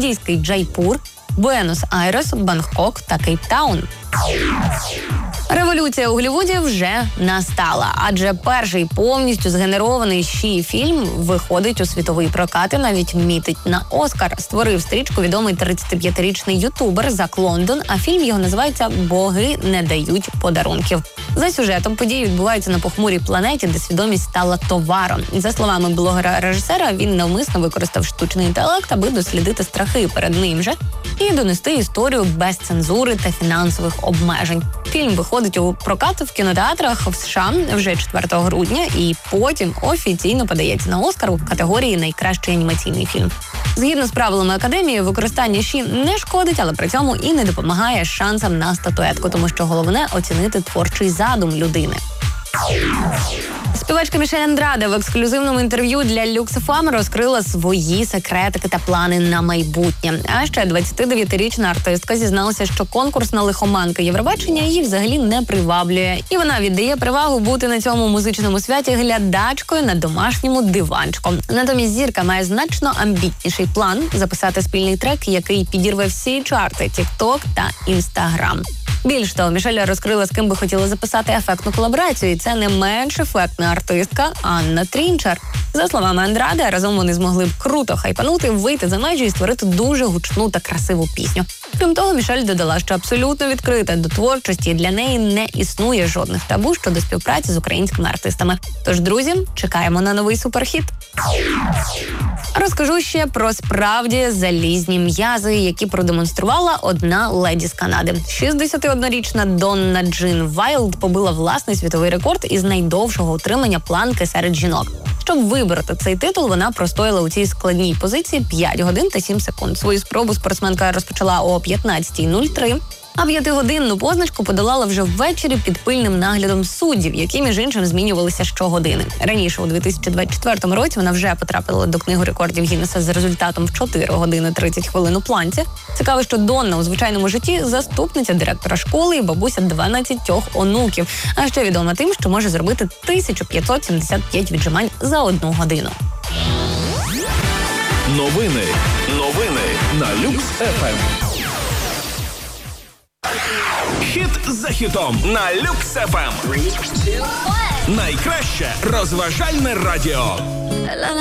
індійський Джайпур, Буенос-Айрес, Бангкок та Кейптаун. Революція у Голлівуді вже настала, адже перший повністю згенерований фільм виходить у світовий прокат і навіть мітить на Оскар. Створив стрічку відомий 35-річний ютубер Зак Лондон, а фільм його називається «Боги не дають подарунків». За сюжетом події відбуваються на похмурій планеті, де свідомість стала товаром. За словами блогера-режисера, він навмисно використав штучний інтелект, аби дослідити страхи перед ним же і донести історію без цензури та фінансових обмежень. Фільм виходить у прокат в кінотеатрах в США вже 4 грудня і потім офіційно подається на Оскар у категорії «Найкращий анімаційний фільм». Згідно з правилами Академії, використання не шкодить, але при цьому і не допомагає шансам на статуетку, тому що головне – оцінити творчий задум людини. Співачка Мішель Андраде в ексклюзивному інтерв'ю для Люксофам розкрила свої секретики та плани на майбутнє. А ще 29-річна артистка зізналася, що конкурсна лихоманка Євробачення її взагалі не приваблює. І вона віддає перевагу бути на цьому музичному святі глядачкою на домашньому диванчику. Натомість зірка має значно амбітніший план – записати спільний трек, який підірве всі чарти TikTok та Instagram. Більш того, Мішель розкрила, з ким би хотіла записати ефектну колаборацію, і це не менш ефектна артистка Анна Трінчер. За словами Андраде, разом вони змогли б круто хайпанути, вийти за межі і створити дуже гучну та красиву пісню. Крім того, Мішель додала, що абсолютно відкрита до творчості, і для неї не існує жодних табу щодо співпраці з українськими артистами. Тож, друзі, чекаємо на новий суперхіт. Розкажу ще про справді залізні м'язи, які продемонструвала одна леді з Канади. 61-річна Донна Джин Вайлд побила власний світовий рекорд із найдовшого утримання планки серед жінок. Щоб вибороти цей титул, вона простояла у цій складній позиції 5 годин та 7 секунд. Свою спробу спортсменка розпочала о 15:03, а 5-годинну позначку подолала вже ввечері під пильним наглядом суддів, які, між іншим, змінювалися щогодини. Раніше, у 2024 році, вона вже потрапила до книги рекордів Гіннеса з результатом в 4 години 30 хвилин у планці. Цікаво, що Донна у звичайному житті заступниця директора школи і бабуся 12 онуків. А ще відома тим, що може зробити 1575 віджимань за 1 годину. Новини на Люкс-ФМ. Хіт за хітом на Люкс-ФМ. Найкраще розважальне радіо.